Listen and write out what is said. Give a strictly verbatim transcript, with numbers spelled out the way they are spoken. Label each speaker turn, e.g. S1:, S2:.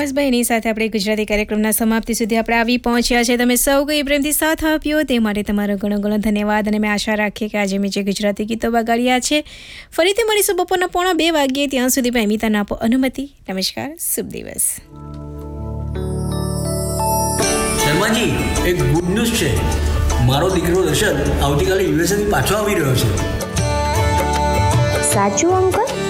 S1: બસ ભાઈ, એની સાથે આપણે ગુજરાતી કાર્યક્રમના સમાપ્તિ સુધી આપણે આવી પહોંચ્યા છે. તમે સૌ કોઈ પ્રેમથી સાથ આપ્યો તે માટે તમારો ઘણો ઘણો ધન્યવાદ. અને મેં આશા રાખીએ કે આજે મેં જે ગુજરાતી ગીતો વગાડ્યા છે ફરીથી મળીશું બપોરના પોણા બે વાગ્યે. ત્યાં સુધી ભાઈ મિતાને આપો અનુમતિ. નમસ્કાર, શુભ દિવસ.
S2: શર્માજી, એક ગુડ ન્યૂઝ છે. મારો દીકરો દર્શન આવતીકાલે યુએસએથી પાછો આવી રહ્યો છે.
S3: સાચું અંકલ?